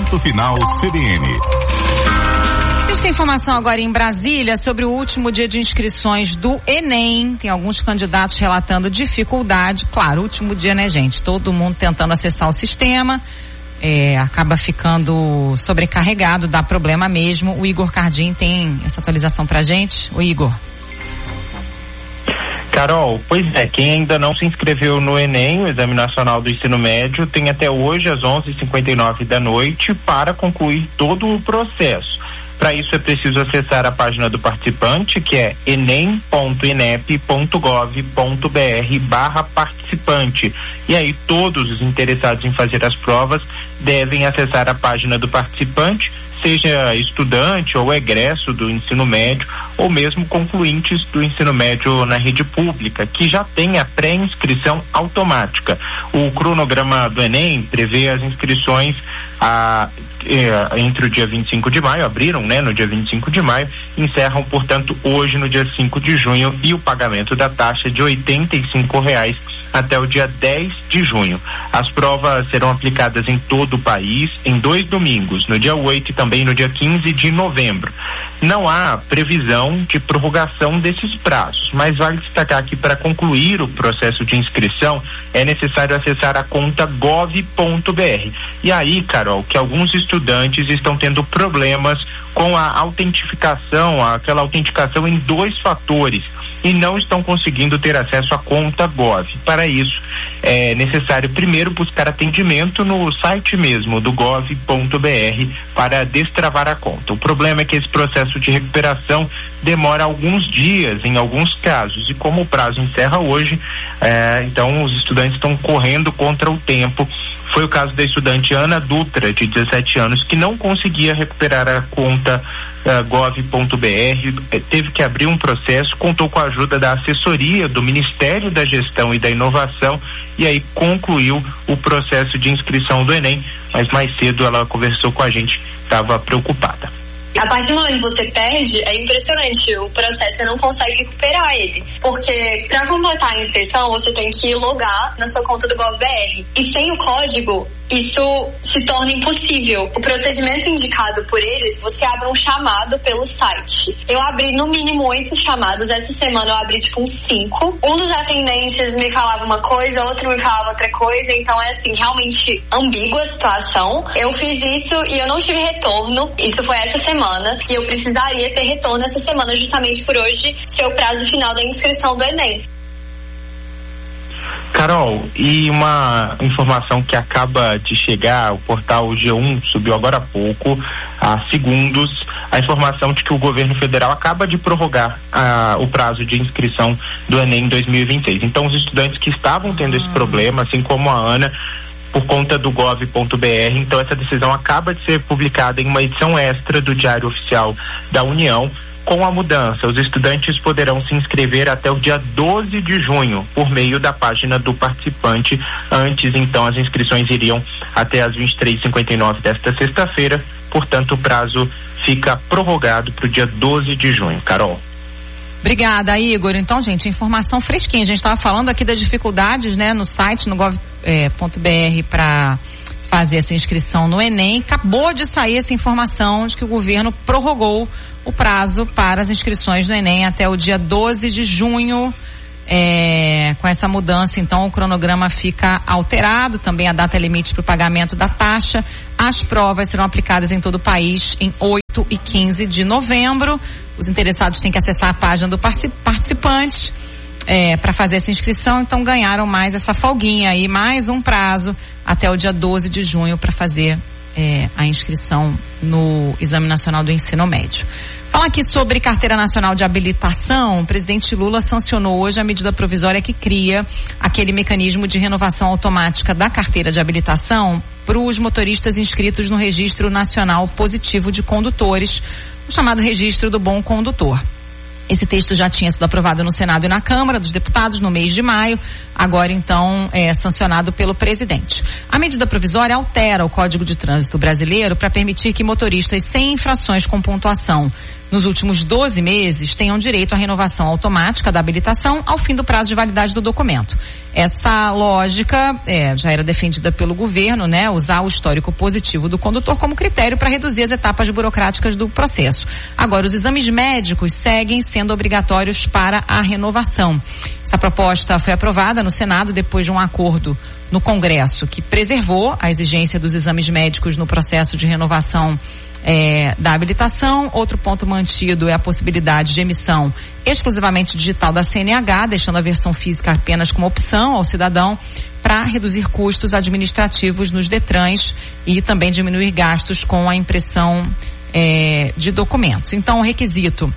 Ponto Final CBN. A gente tem informação agora em Brasília sobre o último dia de inscrições do Enem. Tem alguns candidatos relatando dificuldade. Claro, último dia, né, gente? Todo mundo tentando acessar o sistema. Acaba ficando sobrecarregado, dá problema mesmo. O Igor Cardim tem essa atualização pra gente. O Igor. Carol, pois é, quem ainda não se inscreveu no Enem, o Exame Nacional do Ensino Médio, tem até hoje às 11h59 da noite para concluir todo o processo. Para isso é preciso acessar a página do participante, que é enem.inep.gov.br/participante. E aí todos os interessados em fazer as provas devem acessar a página do participante, seja estudante ou egresso do ensino médio, ou mesmo concluintes do ensino médio na rede pública, que já tem a pré-inscrição automática. O cronograma do Enem prevê as inscrições entre o dia 25 de maio, abriram, né, no dia 25 de maio, encerram, portanto, hoje no dia 5 de junho, e o pagamento da taxa de R$ 85,00 até o dia 10 de junho. As provas serão aplicadas em todo o país em 2 domingos, no dia 8 e também no dia 15 de novembro. Não há previsão de prorrogação desses prazos, mas vale destacar que para concluir o processo de inscrição é necessário acessar a conta gov.br. E aí, Carol, que alguns estudantes estão tendo problemas com a autentificação, aquela autenticação em 2 fatores, e não estão conseguindo ter acesso à conta Gov. Para isso, é necessário primeiro buscar atendimento no site mesmo do gov.br para destravar a conta. O problema é que esse processo de recuperação demora alguns dias, em alguns casos, e como o prazo encerra hoje, então os estudantes estão correndo contra o tempo. Foi o caso da estudante Ana Dutra, de 17 anos, que não conseguia recuperar a conta gov.br, teve que abrir um processo, contou com a ajuda da assessoria do Ministério da Gestão e da Inovação, e aí concluiu o processo de inscrição do Enem, mas mais cedo ela conversou com a gente, estava preocupada. A partir do momento que você perde, é impressionante o processo, você não consegue recuperar ele. Porque para completar a inscrição, você tem que logar na sua conta do GovBR. E sem o código, isso se torna impossível. O procedimento indicado por eles, você abre um chamado pelo site. Eu abri no mínimo 8 chamados, essa semana eu abri uns 5. Um dos atendentes me falava uma coisa, outro me falava outra coisa, então é assim, realmente ambígua a situação. Eu fiz isso e eu não tive retorno, isso foi essa semana, e eu precisaria ter retorno essa semana justamente por hoje ser o prazo final da inscrição do Enem. Carol, e uma informação que acaba de chegar, o portal G1 subiu agora há pouco, há segundos, a informação de que o governo federal acaba de prorrogar o prazo de inscrição do Enem 2026. Então, os estudantes que estavam tendo esse problema, assim como a Ana, por conta do gov.br, então essa decisão acaba de ser publicada em uma edição extra do Diário Oficial da União. Com a mudança, os estudantes poderão se inscrever até o dia 12 de junho, por meio da página do participante. Antes, então, as inscrições iriam até as 23h59 desta sexta-feira, portanto, o prazo fica prorrogado para o dia 12 de junho. Carol. Obrigada, Igor. Então, gente, informação fresquinha. A gente estava falando aqui das dificuldades, né, no site, no gov.br, para fazer essa inscrição no Enem. Acabou de sair essa informação de que o governo prorrogou o prazo para as inscrições no Enem até o dia 12 de junho. Com essa mudança, então, o cronograma fica alterado, também a data limite para o pagamento da taxa. As provas serão aplicadas em todo o país em 8 e 15 de novembro. Os interessados têm que acessar a página do participante para fazer essa inscrição, então ganharam mais essa folguinha aí, mais um prazo até o dia 12 de junho para fazer a inscrição no Exame Nacional do Ensino Médio. Falar aqui sobre Carteira Nacional de Habilitação, o presidente Lula sancionou hoje a medida provisória que cria aquele mecanismo de renovação automática da carteira de habilitação para os motoristas inscritos no Registro Nacional Positivo de Condutores, o chamado Registro do Bom Condutor. Esse texto já tinha sido aprovado no Senado e na Câmara dos Deputados no mês de maio, agora então é sancionado pelo presidente. A medida provisória altera o Código de Trânsito brasileiro para permitir que motoristas sem infrações com pontuação nos últimos 12 meses tenham direito à renovação automática da habilitação ao fim do prazo de validade do documento. Essa lógica já era defendida pelo governo, né? Usar o histórico positivo do condutor como critério para reduzir as etapas burocráticas do processo. Agora, os exames médicos seguem sendo obrigatórios para a renovação. Essa proposta foi aprovada no Senado depois de um acordo no Congresso que preservou a exigência dos exames médicos no processo de renovação da habilitação. Outro ponto mantido é a possibilidade de emissão exclusivamente digital da CNH, deixando a versão física apenas como opção ao cidadão para reduzir custos administrativos nos DETRANs e também diminuir gastos com a impressão de documentos. Então, o requisito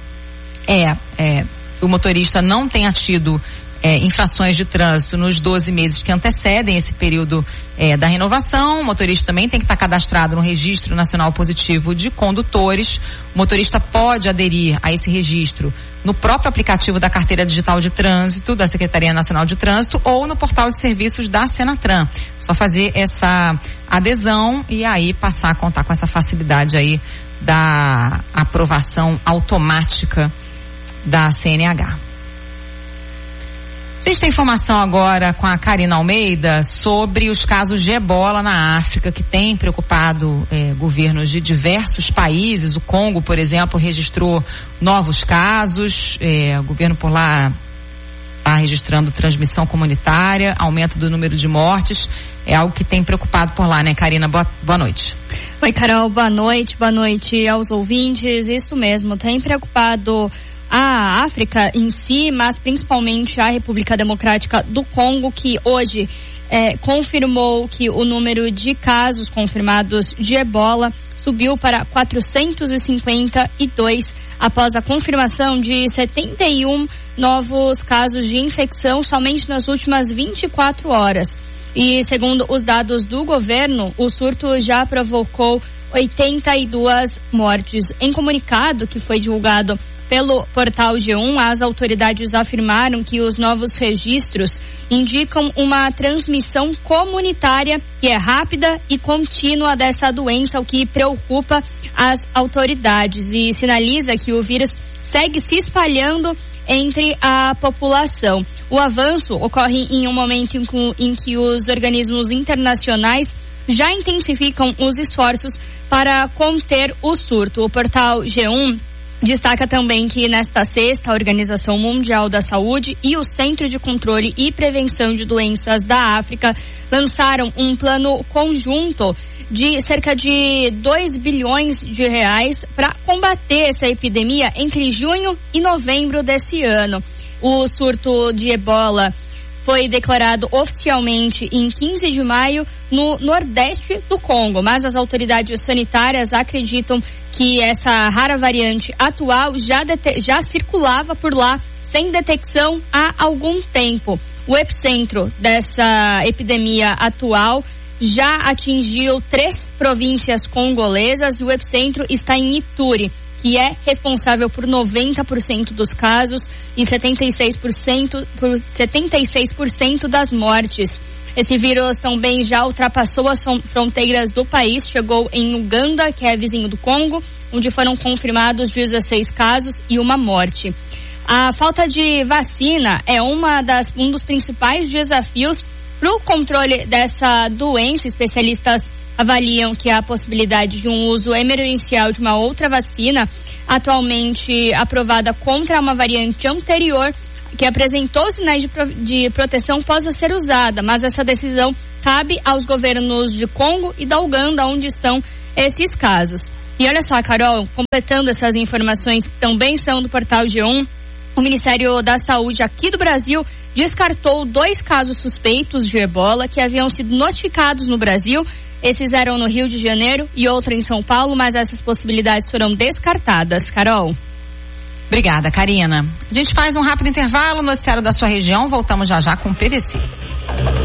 o motorista não tenha tido infrações de trânsito nos 12 meses que antecedem esse período da renovação. O motorista também tem que estar cadastrado no Registro Nacional Positivo de Condutores. O motorista pode aderir a esse registro no próprio aplicativo da Carteira Digital de Trânsito da Secretaria Nacional de Trânsito ou no portal de serviços da Senatran. Só fazer essa adesão e aí passar a contar com essa facilidade aí da aprovação automática da CNH. A gente tem informação agora com a Karina Almeida sobre os casos de ebola na África, que tem preocupado governos de diversos países. O Congo, por exemplo, registrou novos casos. O governo por lá está registrando transmissão comunitária, aumento do número de mortes. É algo que tem preocupado por lá, né, Karina? Boa noite. Oi, Carol, boa noite aos ouvintes. Isso mesmo, tem preocupado a África em si, mas principalmente a República Democrática do Congo, que hoje confirmou que o número de casos confirmados de ebola subiu para 452 após a confirmação de 71 novos casos de infecção somente nas últimas 24 horas. E segundo os dados do governo, o surto já provocou 82 mortes. Em comunicado que foi divulgado pelo portal G1, as autoridades afirmaram que os novos registros indicam uma transmissão comunitária que é rápida e contínua dessa doença, o que preocupa as autoridades e sinaliza que o vírus segue se espalhando entre a população. O avanço ocorre em um momento em que os organismos internacionais já intensificam os esforços para conter o surto. O portal G1 destaca também que nesta sexta, a Organização Mundial da Saúde e o Centro de Controle e Prevenção de Doenças da África lançaram um plano conjunto de cerca de 2 bilhões de reais para combater essa epidemia entre junho e novembro desse ano. O surto de ebola foi declarado oficialmente em 15 de maio no nordeste do Congo, mas as autoridades sanitárias acreditam que essa rara variante atual já circulava por lá sem detecção há algum tempo. O epicentro dessa epidemia atual já atingiu 3 províncias congolesas e o epicentro está em Ituri, que é responsável por 90% dos casos e 76% das mortes. Esse vírus também já ultrapassou as fronteiras do país, chegou em Uganda, que é vizinho do Congo, onde foram confirmados 16 casos e uma morte. A falta de vacina é um dos principais desafios para o controle dessa doença. Especialistas avaliam que a possibilidade de um uso emergencial de uma outra vacina, atualmente aprovada contra uma variante anterior, que apresentou sinais de proteção, possa ser usada, mas essa decisão cabe aos governos de Congo e da Uganda, onde estão esses casos. E olha só, Carol, completando essas informações que também são do portal G1, o Ministério da Saúde aqui do Brasil descartou 2 casos suspeitos de ebola que haviam sido notificados no Brasil. Esses eram no Rio de Janeiro e outro em São Paulo, mas essas possibilidades foram descartadas. Carol. Obrigada, Karina. A gente faz um rápido intervalo, noticiário da sua região, voltamos já com o PVC.